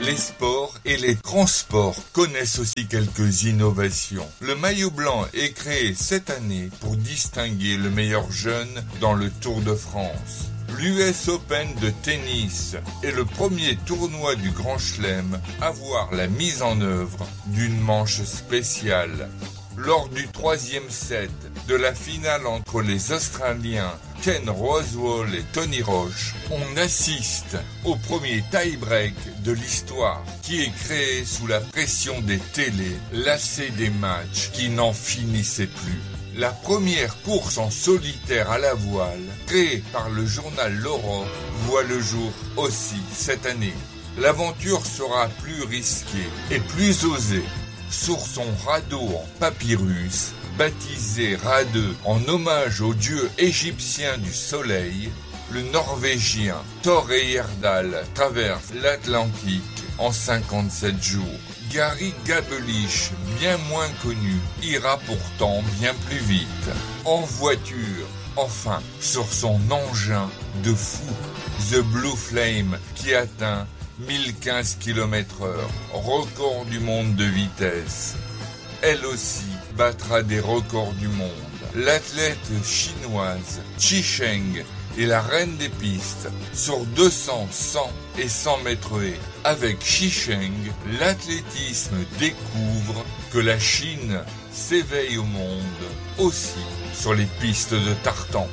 Les sports et les transports connaissent aussi quelques innovations. Le maillot blanc est créé cette année pour distinguer le meilleur jeune dans le Tour de France. L'US Open de tennis est le premier tournoi du Grand Chelem à voir la mise en œuvre d'une manche spéciale. Lors du 3e set de la finale entre les Australiens Ken Rosewall et Tony Roche, on assiste au premier tie-break de l'histoire qui est créé sous la pression des télés, lassés des matchs qui n'en finissaient plus. La première course en solitaire à la voile, créée par le journal L'Aurore, voit le jour aussi cette année. L'aventure sera plus risquée et plus osée. Sur son radeau en papyrus, baptisé Rade en hommage au dieu égyptien du soleil, le Norvégien Thor Heyerdahl traverse l'Atlantique en 57 jours. Gary Gabelich, bien moins connu, ira pourtant bien plus vite. En voiture, enfin, sur son engin de fou, The Blue Flame, qui atteint 1015 km/h, record du monde de vitesse. Elle aussi battra des records du monde. L'athlète chinoise Qi Sheng est la reine des pistes sur 200, 100 et 100 mètres haies. Avec Qi Sheng, l'athlétisme découvre que la Chine s'éveille au monde aussi sur les pistes de tartan.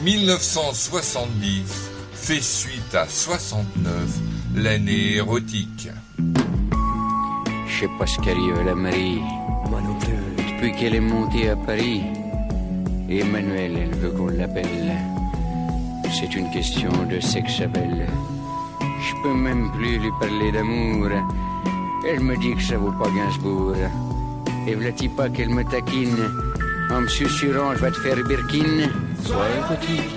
1970 fait suite à 69, l'année érotique. Je sais pas ce qu'arrive à la Marie. Moi non plus. Depuis qu'elle est montée à Paris, Emmanuel, elle veut qu'on l'appelle. C'est une question de sexe belle. Je peux même plus lui parler d'amour. Elle me dit que ça vaut pas Gainsbourg. Et v'là-t-il pas qu'elle me taquine en me susurrant je vais te faire Birkin. Ouais, petit.